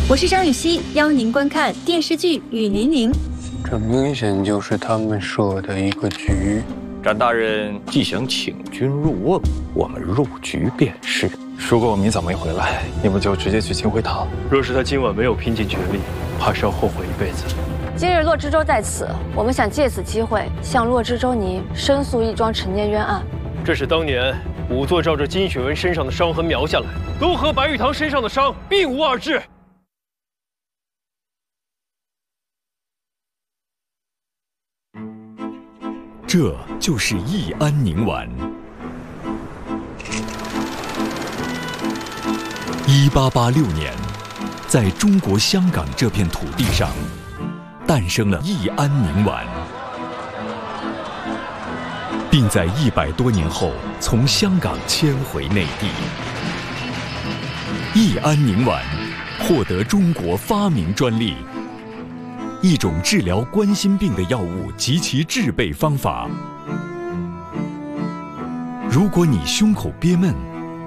我是张雨绮，邀您观看电视剧《雨霖铃》。 这明显就是他们设的一个局。 展大人既想请君入瓮，我们入局便是。 如果我明早没回来，你们就直接去清辉堂。 若是他今晚没有拼尽全力，怕是要后悔一辈子。 今日洛知州在此，我们想借此机会向洛知州您申诉一桩陈年冤案。 这是当年仵作照着金雪文身上的伤痕描下来，都和白玉堂身上的伤并无二致。 这就是益安宁丸。1886年，在中国香港这片土地上，诞生了益安宁丸，并在100多年后从香港迁回内地。益安宁丸获得中国发明专利。一种治疗冠心病的药物及其制备方法。如果你胸口憋闷、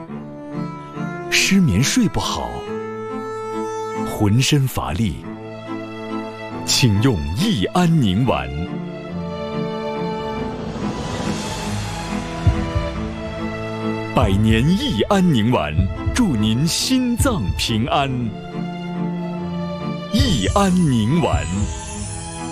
失眠睡不好、浑身乏力，请用益安宁丸。100年益安宁丸，祝您心脏平安。益安宁丸。